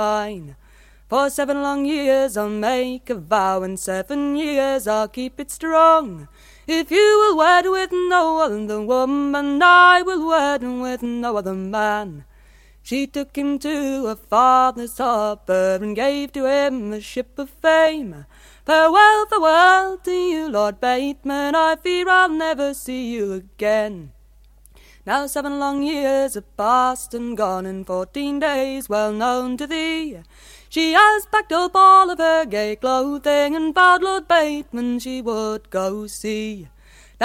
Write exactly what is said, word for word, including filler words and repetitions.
mine. For seven long years I'll make a vow, and seven years I'll keep it strong. If you will wed with no other woman, I will wed with no other man. She took him to her father's harbour, and gave to him a ship of fame. Farewell, farewell to you, Lord Bateman, I fear I'll never see you again. Now seven long years have passed and gone, and fourteen days well known to thee. She has packed up all of her gay clothing, and vowed Lord Bateman she would go see.